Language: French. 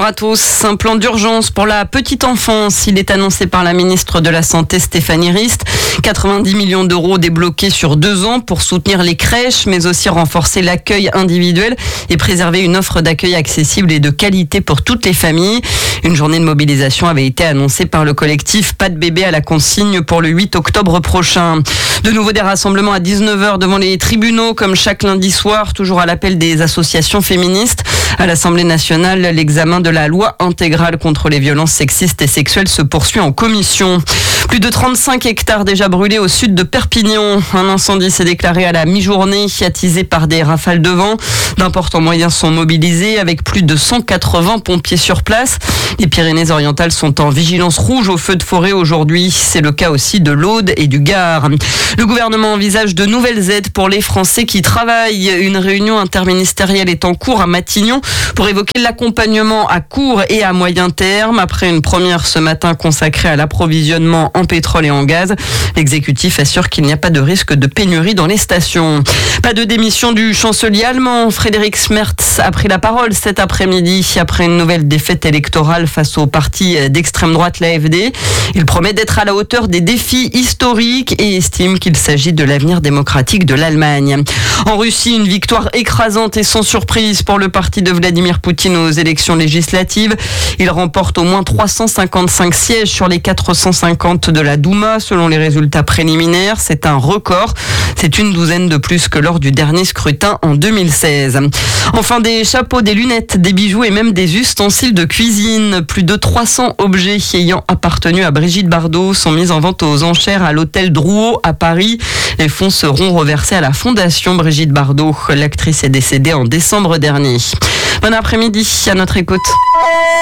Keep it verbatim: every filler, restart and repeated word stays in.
Bonjour à tous. Un plan d'urgence pour la petite enfance. Il est annoncé par la ministre de la Santé Stéphanie Rist. quatre-vingt-dix millions d'euros débloqués sur deux ans pour soutenir les crèches, mais aussi renforcer l'accueil individuel et préserver une offre d'accueil accessible et de qualité pour toutes les familles. Une journée de mobilisation avait été annoncée par le collectif Pas de bébé à la consigne pour le huit octobre prochain. De nouveau des rassemblements à dix-neuf heures devant les tribunaux comme chaque lundi soir, toujours à l'appel des associations féministes. À l'Assemblée nationale, l'examen de la loi intégrale contre les violences sexistes et sexuelles se poursuit en commission. Plus de trente-cinq hectares déjà brûlés au sud de Perpignan. Un incendie s'est déclaré à la mi-journée, attisé par des rafales de vent. D'importants moyens sont mobilisés avec plus de cent quatre-vingts pompiers sur place. Les Pyrénées-Orientales sont en vigilance rouge au feu de forêt aujourd'hui. C'est le cas aussi de l'Aude et du Gard. Le gouvernement envisage de nouvelles aides pour les Français qui travaillent. Une réunion interministérielle est en cours à Matignon pour évoquer l'accompagnement à court et à moyen terme. Après une première ce matin consacrée à l'approvisionnement en pétrole et en gaz, l'exécutif assure qu'il n'y a pas de risque de pénurie dans les stations. Pas de démission du chancelier allemand. Friedrich Merz a pris la parole cet après-midi après une nouvelle défaite électorale face au parti d'extrême droite, l'A F D. Il promet d'être à la hauteur des défis historiques et estime qu'il s'agit de l'avenir démocratique de l'Allemagne. En Russie, une victoire écrasante et sans surprise pour le parti de Vladimir Poutine aux élections législatives. Il remporte au moins trois cent cinquante-cinq sièges sur les quatre cent cinquante de la Douma selon les résultats préliminaires. C'est un record. C'est une douzaine de plus que lors du dernier scrutin en deux mille seize. Enfin, des chapeaux, des lunettes, des bijoux et même des ustensiles de cuisine. Plus de trois cents objets ayant appartenu à Brigitte Bardot sont mis en vente aux enchères à l'hôtel Drouot à Paris. Les fonds seront reversés à la fondation Brigitte Bardot. L'actrice est décédée en décembre dernier. Bon après-midi à notre écoute.